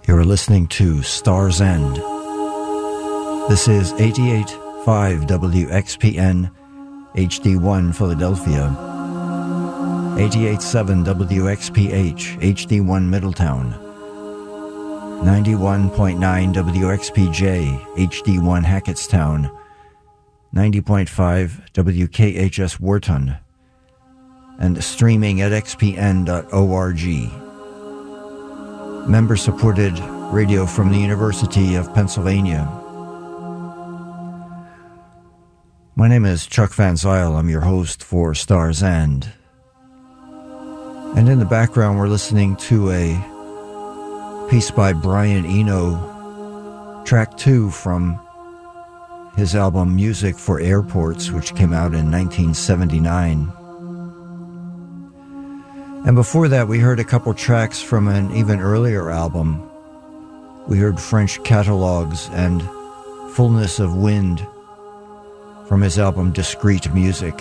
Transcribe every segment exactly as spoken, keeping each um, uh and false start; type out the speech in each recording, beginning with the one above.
You're listening to Star's End. This is eighty-eight point five W X P N H D one Philadelphia, eighty-eight point seven W X P H H D one Middletown, ninety-one point nine W X P J H D one Hackettstown, ninety point five W K H S Wharton, and streaming at x p n dot org. Member-supported radio from the University of Pennsylvania. My name is Chuck Van Zyl. I'm your host for Star's End. And in the background, we're listening to a piece by Brian Eno, track two from his album Music for Airports, which came out in nineteen seventy-nine. And before that, we heard a couple tracks from an even earlier album. We heard French Catalogues and Fullness of Wind from his album Discreet Music.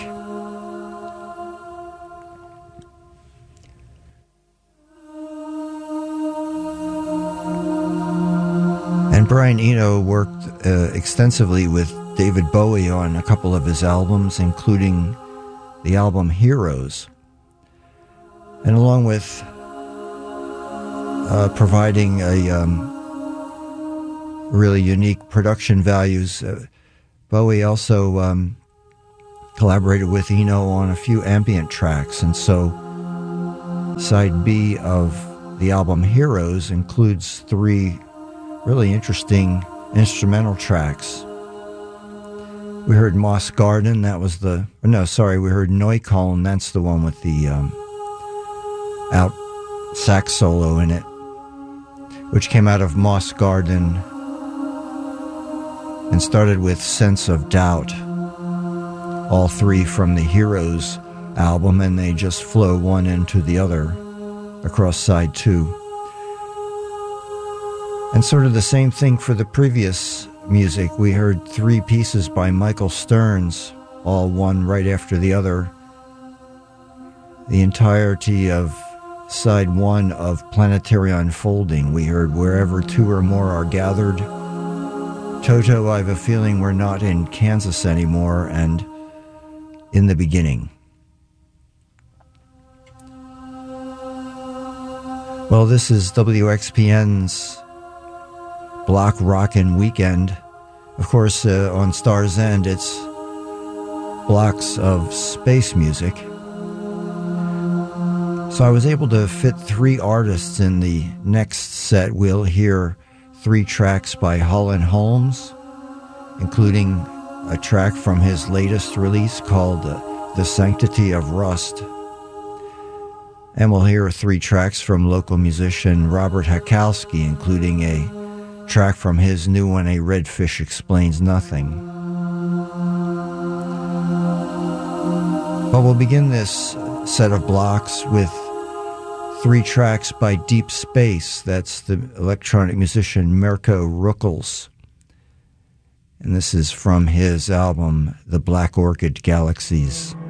And Brian Eno worked uh, extensively with David Bowie on a couple of his albums, including the album Heroes. And along with uh, providing a um, really unique production values, uh, Bowie also um, collaborated with Eno on a few ambient tracks. And so side B of the album Heroes includes three really interesting instrumental tracks. We heard Moss Garden, that was the... No, sorry, we heard Neukölln, that's the one with the... Um, out sax solo in it, which came out of Moss Garden and started with Sense of Doubt, all three from the Heroes album, and they just flow one into the other across side two. And sort of the same thing for the previous music. We heard three pieces by Michael Stearns, all one right after the other. The entirety of side one of Planetary Unfolding. We heard Wherever Two or More Are Gathered, Toto, I Have a Feeling We're Not in Kansas Anymore, and In the Beginning. Well, this is W X P N's Block Rockin' Weekend. Of course, uh, on Star's End, it's blocks of space music. So I was able to fit three artists in the next set. We'll hear three tracks by Holland Holmes, including a track from his latest release called uh, The Sanctity of Rust. And we'll hear three tracks from local musician Robert Hakowski, including a track from his new one, A Redfish Explains Nothing. But we'll begin this set of blocks with three tracks by Deep Space. That's the electronic musician Mirko Ruckels. And this is from his album, The Black Orchid Galaxies.